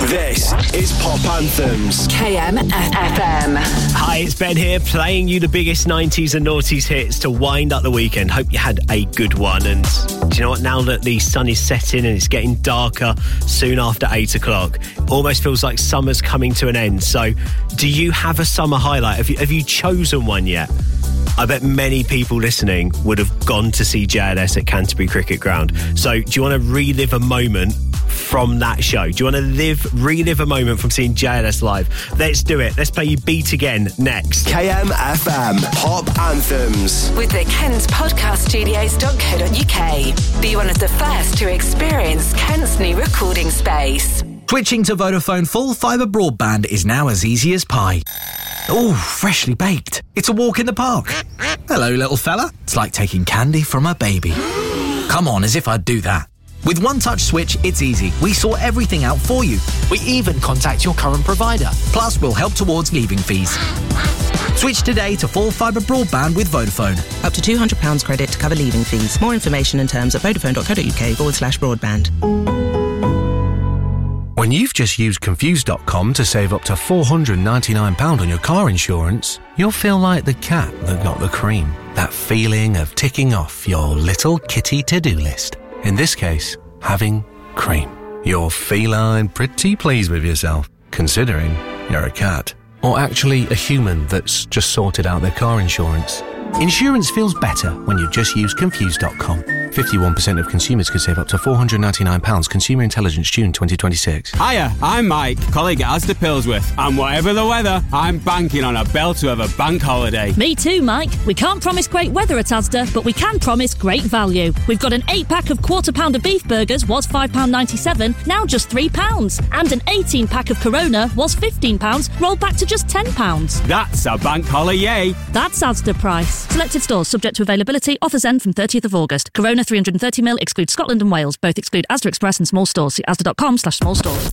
This is Pop Anthems. KMFM. Hi, it's Ben here, playing you the biggest 90s and noughties hits to wind up the weekend. Hope you had a good one. And do you know what? Now that the sun is setting and it's getting darker soon after 8 o'clock, almost feels like summer's coming to an end. So, do you have a summer highlight? Have you chosen one yet? I bet many people listening would have gone to see JLS at Canterbury Cricket Ground. So, do you want to relive a moment from that show? Do you want to relive a moment from seeing JLS live? Let's do it. Let's play you Beat Again next. KMFM Pop Anthems. With the KentPodcastStudios.co.uk. Be one of the first to experience Kent's new recording space. Switching to Vodafone full fibre broadband is now as easy as pie. Oh, freshly baked. It's a walk in the park. Hello, little fella. It's like taking candy from a baby. Come on, as if I'd do that. With One Touch Switch, it's easy. We sort everything out for you. We even contact your current provider. Plus, we'll help towards leaving fees. Switch today to full fibre broadband with Vodafone. Up to £200 credit to cover leaving fees. More information and terms at vodafone.co.uk/broadband. When you've just used Confused.com to save up to £499 on your car insurance, you'll feel like the cat that got the cream. That feeling of ticking off your little kitty to-do list. In this case, having cream. You're feline pretty pleased with yourself, considering you're a cat. Or actually a human that's just sorted out their car insurance. Insurance feels better when you just use Confused.com. 51% of consumers could save up to £499. Consumer Intelligence, June 2026. Hiya, I'm Mike, colleague at Asda Pilsworth, and whatever the weather, I'm banking on a belter of a bank holiday. Me too, Mike. We can't promise great weather at Asda, but we can promise great value. We've got an 8-pack of quarter-pounder beef burgers, was £5.97, now just £3. And an 18-pack of Corona, was £15, rolled back to just £10. That's a bank holiday. That's Asda price. Selected stores subject to availability. Offers end from 30th of August. Corona 330ml excludes Scotland and Wales. Both exclude Asda Express and small stores. See asda.com/small stores.